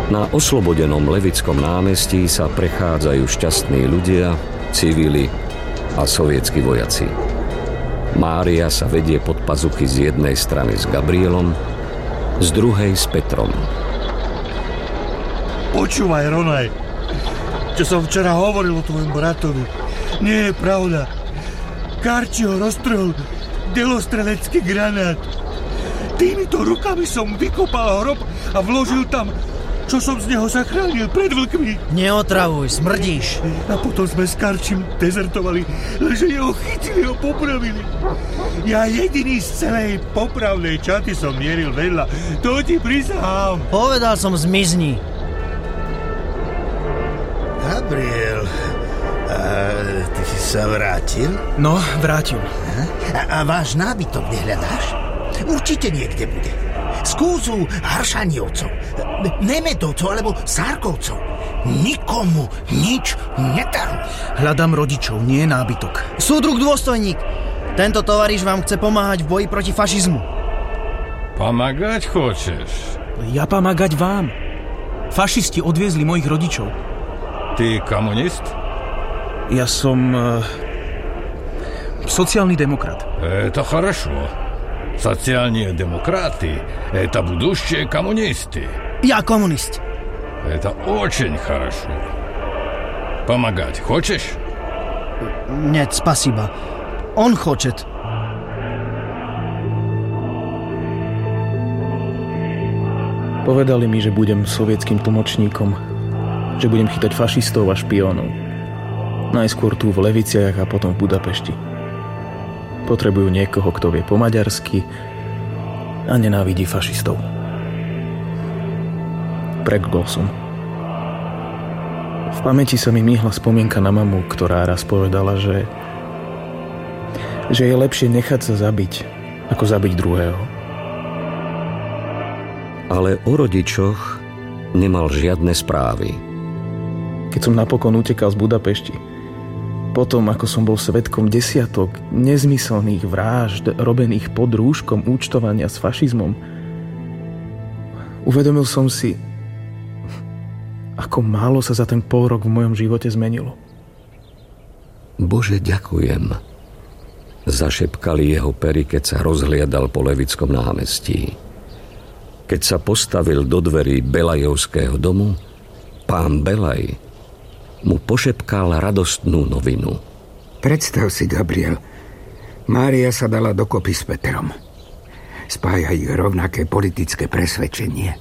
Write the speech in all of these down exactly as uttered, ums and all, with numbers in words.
Na oslobodenom Levickom námestí sa prechádzajú šťastní ľudia, civili a sovietskí vojaci. Mária sa vedie pod pazuchy z jednej strany s Gabrielom, z druhej s Petrom. Počúvaj, Ronaj, čo som včera hovoril o tvojom bratovi. Nie je pravda. Karči ho roztrhol delostrelecký granát. Týmito rukami som vykopal hrob a vložil tam, čo som z neho zachránil pred vlkmi. Neotravuj, smrdíš. A potom sme s Karčím dezertovali, lenže jeho chytili ho popravili. Ja jediný z celej popravnej čaty som mieril vedľa. To ti prisahám. Povedal som, zmizni. Gabriel, a ty si sa vrátil? No, vrátil. A, a váš nábytok nehľadáš? Určite niekde bude. Z Kúzu Haršaniovcov, Nemetovcov alebo Sárkovcov. Nikomu nič nedaruj. Hľadám rodičov, nie nábytok. Súdruh dôstojník, tento tovariš vám chce pomáhať v boji proti fašizmu. Pomagať chceš? Ja pomagať vám. Fašisti odviezli mojich rodičov. Ty komunist? Ja som uh, sociálny demokrat. Это хорошо. Социальные демократы – это будущие коммунисты. Ja komunist. Это очень хорошо. Помогать хочешь? Нет, спасибо. Он хочет. Povedali mi, že budem sovietským tlmočníkom, že budem chytať fašistov a špiónov. Najskôr tu v Leviciach a potom v Budapešti. Potrebujú niekoho, kto vie po maďarsky a nenávidí fašistov. Prekľkol som. V pamäti sa mi myhla spomienka na mamu, ktorá raz povedala, že že je lepšie nechať sa zabiť, ako zabiť druhého. Ale o rodičoch nemal žiadne správy. Keď som napokon utekal z Budapešti, potom, ako som bol svedkom desiatok nezmyselných vrážd robených pod rúškom účtovania s fašizmom, uvedomil som si, ako málo sa za ten pol rok v mojom živote zmenilo. Bože, ďakujem. Zašepkali jeho pery, keď sa rozhliadal po Levickom námestí. Keď sa postavil do dverí Belajovského domu, pán Belaj mu pošepkal radostnú novinu. Predstav si, Gabriel, Mária sa dala dokopy s Petrom. Spája ich rovnaké politické presvedčenie.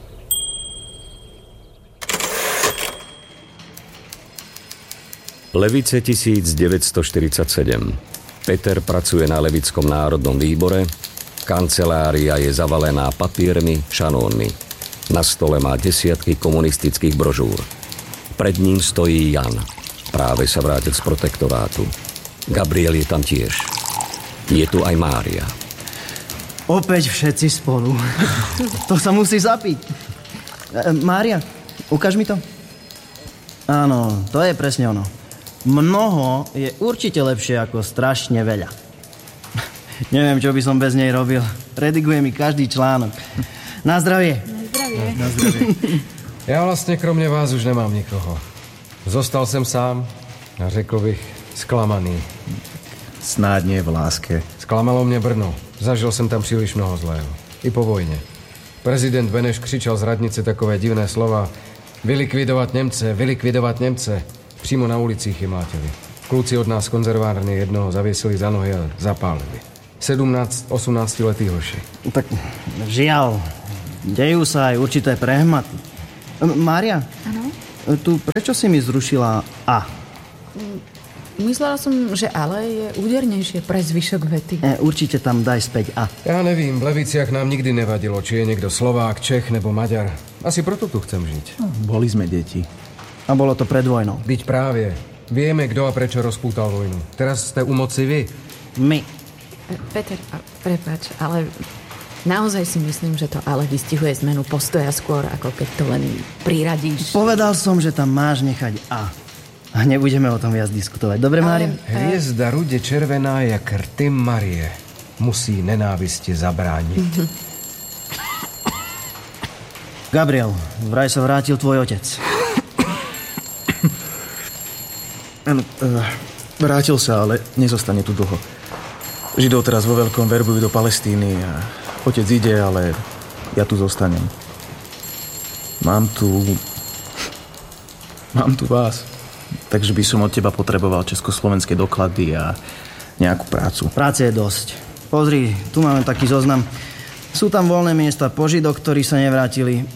Levice devätnásťstoštyridsaťsedem. Peter pracuje na Levickom národnom výbore, kancelária je zavalená papiermi, šanónmi. Na stole má desiatky komunistických brožúr. Pred ním stojí Jan. Práve sa vrátil z protektorátu. Gabriel je tam tiež. Je tu aj Mária. Opäť všetci spolu. To sa musí zapiť. E, Mária, ukáž mi to. Áno, to je presne ono. Mnoho je určite lepšie ako strašne veľa. Neviem, čo by som bez nej robil. Rediguje mi každý článok. Na zdravie. Na zdravie. Na zdravie. Ja vlastne kromne vás už nemám nikoho. Zostal som sám a řekl bych sklamaný. Snáď nie v láske. Sklamalo mě Brno. Zažil jsem tam příliš mnoho zlého. I po vojně. Prezident Beneš křičel z radnice takové divné slova. Vylikvidovat Němce, vylikvidovat Němce. Přímo na ulicích je mlátili. Kluci od nás konzervárny jednoho zavěsili za nohy a zapálili. sedemnásť osemnásť letý hoši. Tak žiaľ, dejú sa aj určité prehmaty. Mária, áno? Tu prečo si mi zrušila A? Myslela som, že ale je údernejšie pre zvyšok vety. E, určite tam daj späť A. Ja nevím, v Leviciach nám nikdy nevadilo, či je niekto Slovák, Čech nebo Maďar. Asi proto tu chcem žiť. No, boli sme deti. A bolo to pred vojnou. Byť právě. Vieme, kdo a prečo rozpútal vojnu. Teraz ste u moci vy. My. Peter, prepáč, ale naozaj si myslím, že to ale vystihuje zmenu postoja skôr, ako keď to len priradíš. Povedal som, že tam máš nechať A. A nebudeme o tom viac diskutovať. Dobre, Mária? Hviezda rude červená jak rty Marie. Musí nenávisti zabrániť. Gabriel, vraj sa vrátil tvoj otec. Áno, uh, vrátil sa, ale nezostane tu dlho. Židov teraz vo veľkom verbujú do Palestíny a otec ide, ale ja tu zostanem. Mám tu... Mám tu vás. Takže by som od teba potreboval československé doklady a nejakú prácu. Práce je dosť. Pozri, tu máme taký zoznam. Sú tam voľné miesta po Židoch, ktorí sa nevrátili.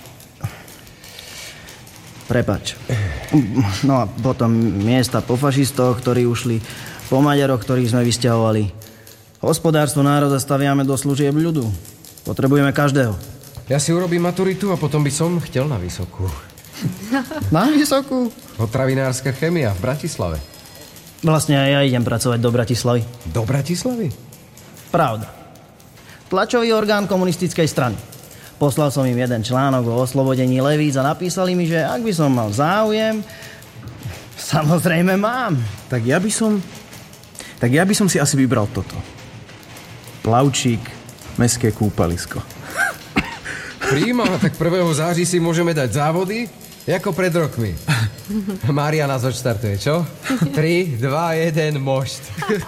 Prepač. No a potom miesta po fašistoch, ktorí ušli, po Maďaroch, ktorých sme vysťahovali. Hospodárstvo národa staviame do služieb ľudu. Potrebujeme každého. Ja si urobím maturitu a potom by som chcel na vysokú. Na vysokú? Potravinárska chémia v Bratislave. Vlastne aj ja idem pracovať do Bratislavy. Do Bratislavy? Pravda. Tlačový orgán komunistickej strany. Poslal som im jeden článok o oslobodení Levíc a napísali mi, že ak by som mal záujem, samozrejme mám. Tak ja by som... Tak ja by som si asi vybral toto. Plavčík, mestské kúpalisko. Príma, tak prvého září si môžeme dať závody, ako pred rokmi. Mária nás odštartuje, čo? tri, dva, jeden, mošt.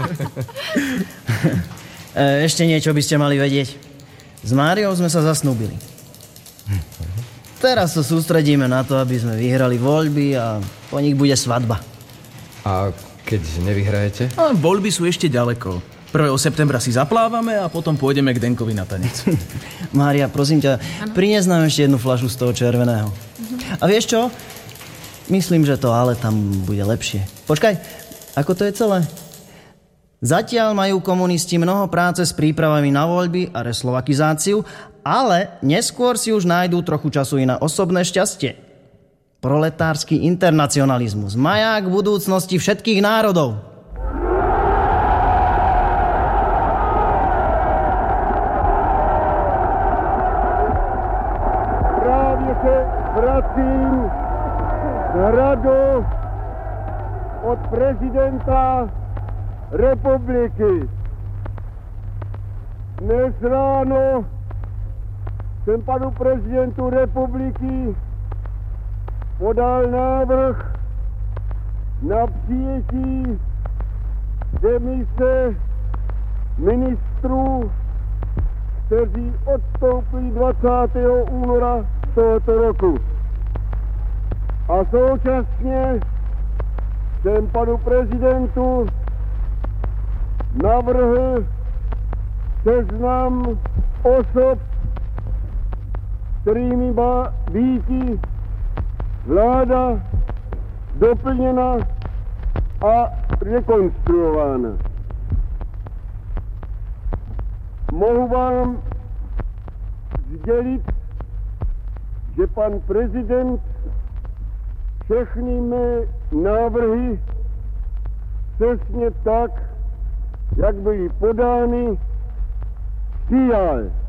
Ešte niečo by ste mali vedieť. S Máriou sme sa zasnúbili. Teraz sa sústredíme na to, aby sme vyhrali voľby a po nich bude svadba. A keď nevyhrajete? A voľby sú ešte ďaleko. prvého septembra si zaplávame a potom pôjdeme k Denkovi na tanec. Mária, prosím ťa, prinies nám ešte jednu fľašu z toho červeného. A vieš čo? Myslím, že to ale tam bude lepšie. Počkaj, ako to je celé? Zatiaľ majú komunisti mnoho práce s prípravami na voľby a reslovakizáciu, ale neskôr si už nájdú trochu času i na osobné šťastie. Proletársky internacionalizmus, maják budúcnosti všetkých národov. Právě se vracím na radost od prezidenta republiky. Dnes ráno jsem panu prezidentu republiky podal návrh na přijetí demise ministrů, kteří odstoupili dvacátého února tohoto roku. A současně jsem panu prezidentu navrhl seznam osob, kterými má býti vláda doplněna a rekonstruována. Mohu vám sdělit, že pan prezident všechny mé návrhy přesně tak, jak byly podány, přijal.